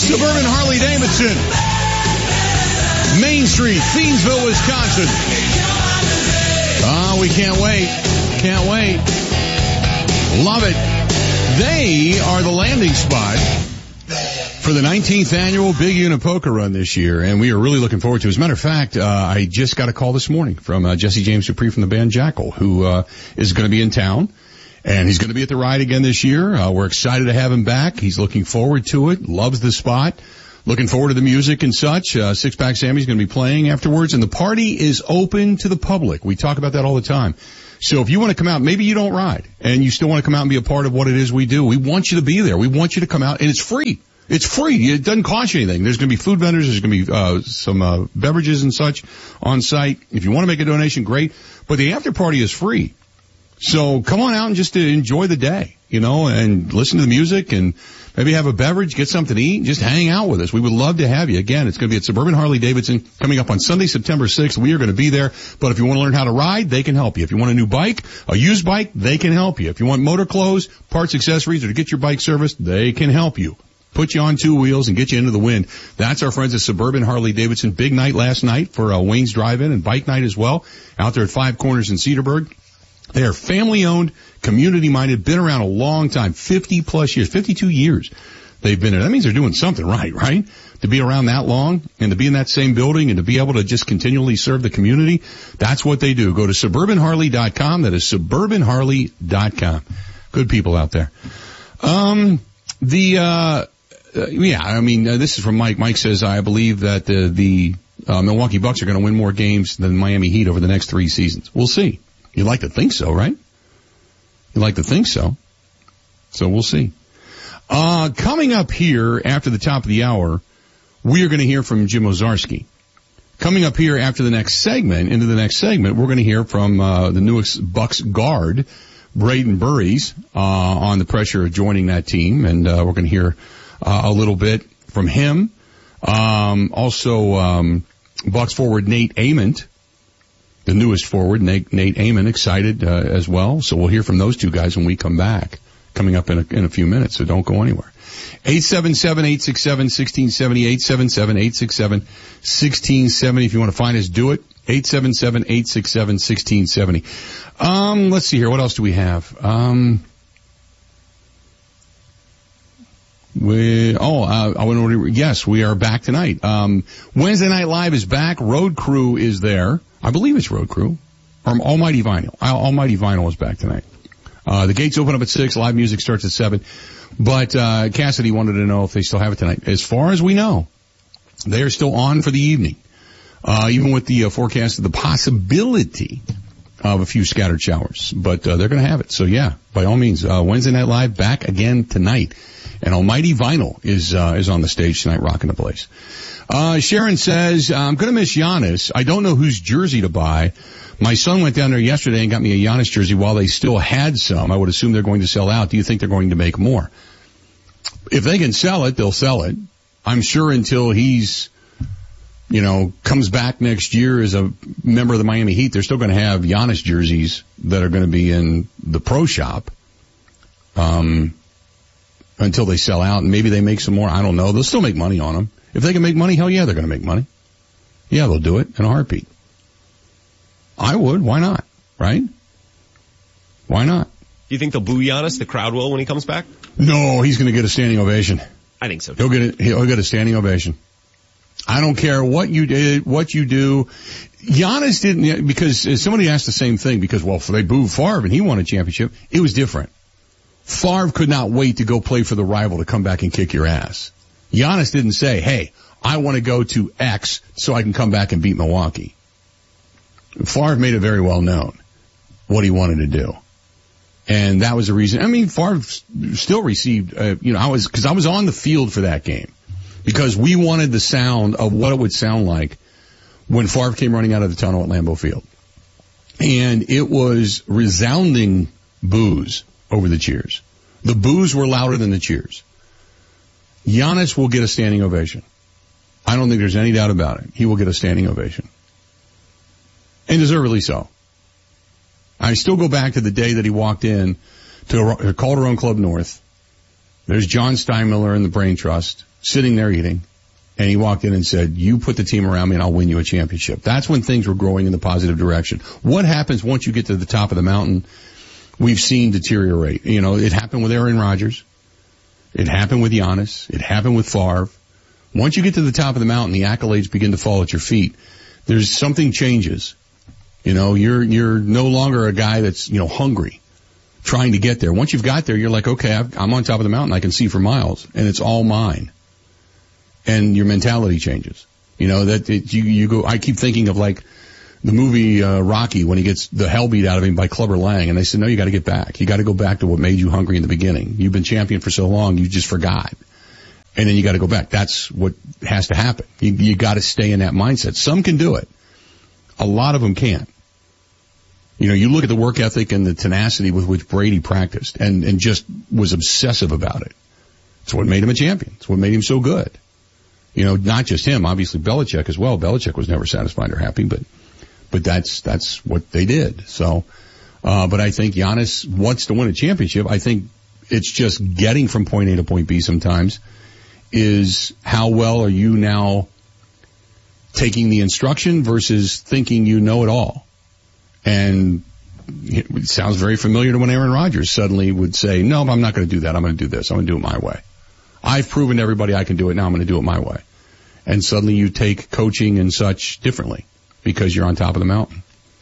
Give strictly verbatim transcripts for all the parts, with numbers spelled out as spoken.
Suburban Harley-Davidson, Main Street, Thiensville, Wisconsin. Oh, we can't wait. Can't wait. Love it. They are the landing spot for the nineteenth annual Big Unit Poker Run this year, and we are really looking forward to it. As a matter of fact, uh, I just got a call this morning from uh, Jesse James Dupree from the band Jackal, who uh, is going to be in town, and he's going to be at the ride again this year. Uh, we're excited to have him back. He's looking forward to it, loves the spot, looking forward to the music and such. Uh, Six Pack Sammy's going to be playing afterwards, and the party is open to the public. We talk about that all the time. So if you want to come out, maybe you don't ride, and you still want to come out and be a part of what it is we do, we want you to be there. We want you to come out, and it's free. It's free. It doesn't cost you anything. There's going to be food vendors. There's going to be uh, some uh, beverages and such on site. If you want to make a donation, great. But the after party is free. So come on out and just to enjoy the day, you know, and listen to the music and maybe have a beverage, get something to eat, and just hang out with us. We would love to have you. Again, it's going to be at Suburban Harley-Davidson coming up on Sunday, September sixth. We are going to be there. But if you want to learn how to ride, they can help you. If you want a new bike, a used bike, they can help you. If you want motor clothes, parts, accessories, or to get your bike serviced, they can help you. Put you on two wheels and get you into the wind. That's our friends at Suburban Harley-Davidson. Big night last night for uh, Wayne's Drive-In and Bike Night as well, out there at Five Corners in Cedarburg. They are family-owned, community-minded, been around a long time, fifty-plus years, fifty-two years they've been there. That means they're doing something right, right? To be around that long and to be in that same building and to be able to just continually serve the community, that's what they do. Go to suburban harley dot com. That is suburban harley dot com. Good people out there. Um, the, uh, Uh, yeah, I mean, uh, this is from Mike. Mike says, I believe that the, the uh, Milwaukee Bucks are going to win more games than Miami Heat over the next three seasons. We'll see. You'd like to think so, right? You'd like to think so. So we'll see. Uh, coming up here after the top of the hour, we are going to hear from Jim Ozarski. Coming up here after the next segment, into the next segment, we're going to hear from uh, the newest Bucks guard, Braden Burries, uh, on the pressure of joining that team, and uh, we're going to hear Uh, a little bit from him. Um, also, um, Bucks forward Nate Ament, the newest forward, Nate, Nate Ament, excited, uh, as well. So we'll hear from those two guys when we come back, coming up in a, in a few minutes. So don't go anywhere. eight seven seven, eight six seven, one six seven zero, eight seven seven, eight six seven, one six seven zero. If you want to find us, do it. eight seven seven, eight six seven, one six seven zero. Um, let's see here. What else do we have? Um, We, oh, uh, I want to, yes, we are back tonight. Um, Wednesday Night Live is back. Road Crew is there. I believe it's Road Crew. Or Almighty Vinyl. Almighty Vinyl is back tonight. Uh, the gates open up at six. Live music starts at seven. But, uh, Cassidy wanted to know if they still have it tonight. As far as we know, they are still on for the evening. Uh, even with the uh, forecast of the possibility of a few scattered showers. But, uh, they're going to have it. So yeah, by all means, uh, Wednesday Night Live back again tonight. And Almighty Vinyl is, uh, is on the stage tonight rocking the place. Uh, Sharon says, I'm gonna miss Giannis. I don't know whose jersey to buy. My son went down there yesterday and got me a Giannis jersey while they still had some. I would assume they're going to sell out. Do you think they're going to make more? If they can sell it, they'll sell it. I'm sure until he's, you know, comes back next year as a member of the Miami Heat, they're still going to have Giannis jerseys that are going to be in the pro shop. Um, until they sell out, and maybe they make some more. I don't know. They'll still make money on them. If they can make money, hell yeah, they're going to make money. Yeah, they'll do it in a heartbeat. I would. Why not? Right? Why not? Do you think they'll boo Giannis? The crowd will when he comes back? No, he's going to get a standing ovation. I think so too. He'll get a, he'll get a standing ovation. I don't care what you did, what you do. Giannis didn't, because somebody asked the same thing, because, well, if they booed Favre and he won a championship, it was different. Favre could not wait to go play for the rival to come back and kick your ass. Giannis didn't say, hey, I want to go to X so I can come back and beat Milwaukee. Favre made it very well known what he wanted to do. And that was the reason. I mean, Favre still received, uh, you know, I was, cause I was on the field for that game because we wanted the sound of what it would sound like when Favre came running out of the tunnel at Lambeau Field. And it was resounding boos over the cheers. The boos were louder than the cheers. Giannis will get a standing ovation. I don't think there's any doubt about it. He will get a standing ovation. And deservedly so. I still go back to the day that he walked in to Calderon Club North. There's John Steinmiller and the Brain Trust sitting there eating, and he walked in and said, you put the team around me and I'll win you a championship. That's when things were growing in the positive direction. What happens once you get to the top of the mountain? We've seen deteriorate. You know, it happened with Aaron Rodgers. It happened with Giannis. It happened with Favre. Once you get to the top of the mountain, the accolades begin to fall at your feet. There's something changes. You know, you're, you're no longer a guy that's, you know, hungry, trying to get there. Once you've got there, you're like, okay, I've, I'm on top of the mountain. I can see for miles, and it's all mine. And your mentality changes. You know, that it, you, you go, I keep thinking of like the movie, uh, Rocky, when he gets the hell beat out of him by Clubber Lang, and they said, no, you gotta get back. You gotta go back to what made you hungry in the beginning. You've been champion for so long, you just forgot. And then you gotta go back. That's what has to happen. You, you gotta stay in that mindset. Some can do it. A lot of them can't. You know, you look at the work ethic and the tenacity with which Brady practiced and, and just was obsessive about it. It's what made him a champion. It's what made him so good. You know, not just him, obviously Belichick as well. Belichick was never satisfied or happy, but, but that's, that's what they did. So, uh, but I think Giannis wants to win a championship. I think it's just getting from point A to point B sometimes is how well are you now taking the instruction versus thinking you know it all. And it sounds very familiar to when Aaron Rodgers suddenly would say, no, I'm not going to do that. I'm going to do this. I'm going to do it my way. I've proven to everybody I can do it. Now I'm going to do it my way. And suddenly you take coaching and such differently because you're on top of the mountain.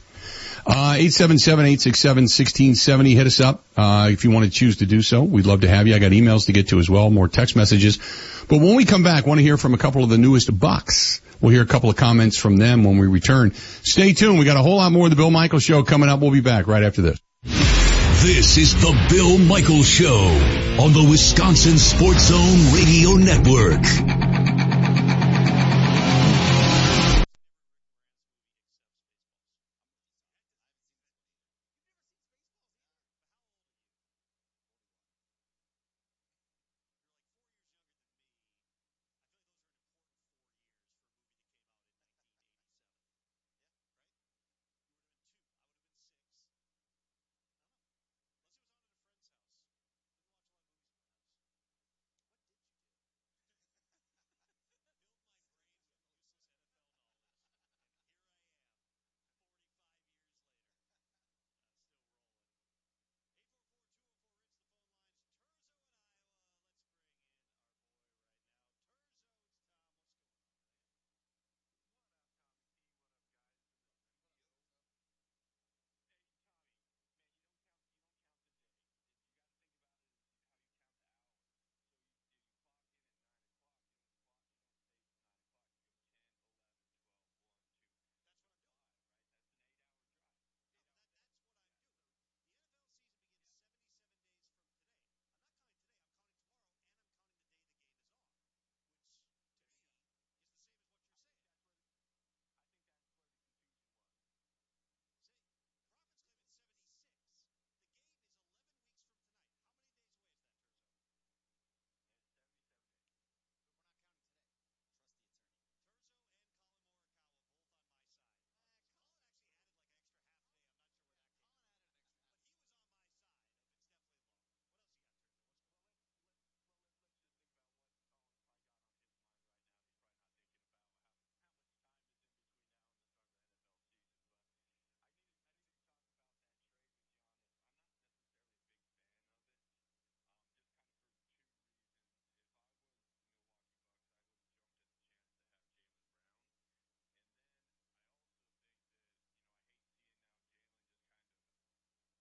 Uh, eight seven seven, eight six seven, one six seven zero. Hit us up, uh, if you want to choose to do so. We'd love to have you. I got emails to get to as well, more text messages. But when we come back, I want to hear from a couple of the newest Bucks. We'll hear a couple of comments from them when we return. Stay tuned. We got a whole lot more of the Bill Michaels Show coming up. We'll be back right after this. This is the Bill Michaels Show on the Wisconsin Sports Zone Radio Network.